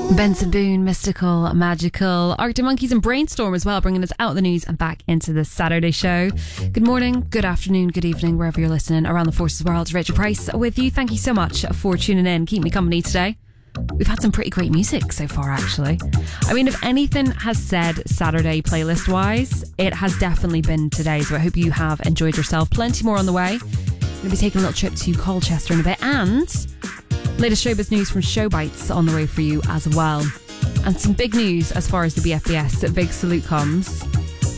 Benson Boone, Mystical, Magical, Arctic Monkeys and Brainstorm as well, bringing us out of the news and back into the Saturday show. Good morning, good afternoon, good evening, wherever you're listening around the Forces World. Rachel Price with you. Thank you so much for tuning in. Keep me company today. We've had some pretty great music so far, actually. I mean, if anything has said Saturday playlist-wise, it has definitely been today, so I hope you have enjoyed yourself. Plenty more on the way. Going to be taking a little trip to Colchester in a bit, and latest showbiz news from Showbites on the way for you as well. And some big news as far as the BFBS Big Salute comes.